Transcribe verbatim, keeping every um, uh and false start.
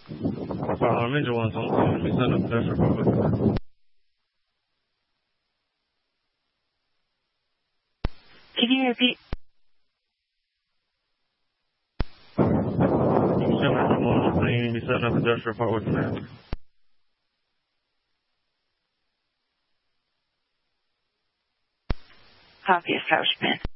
法民主党总统比赛的比赛是否会出 Can you repeat? 下面是我们参与比赛的比赛是否会出 Copy establishment.